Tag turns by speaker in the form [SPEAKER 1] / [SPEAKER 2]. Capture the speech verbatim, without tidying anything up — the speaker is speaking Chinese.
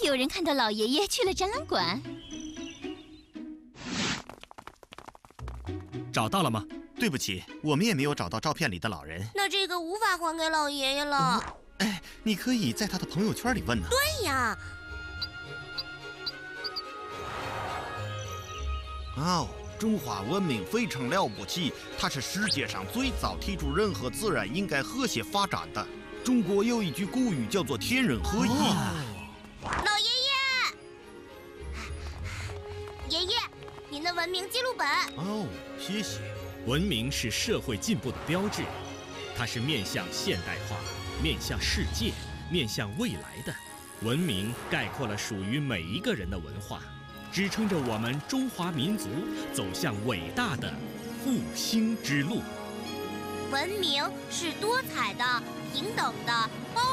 [SPEAKER 1] 有人看到老爷爷去了展览馆。
[SPEAKER 2] 找到了吗？
[SPEAKER 3] 对不起，我们也没有找到照片里的老人。
[SPEAKER 4] 那这个无法还给老爷爷了。
[SPEAKER 3] 嗯、哎，你可以在他的朋友圈里问呢。
[SPEAKER 4] 对呀。
[SPEAKER 5] 哦，中华文明非常了不起，它是世界上最早提出人和自然应该和谐发展的。中国有一句古语叫做“天人合一”。
[SPEAKER 4] 哦、老爷爷，爷爷，您的文明记录本。
[SPEAKER 5] 哦，谢谢。
[SPEAKER 2] 文明是社会进步的标志，它是面向现代化、面向世界、面向未来的。文明概括了属于每一个人的文化，支撑着我们中华民族走向伟大的复兴之路。
[SPEAKER 4] 文明是多彩的、平等的、包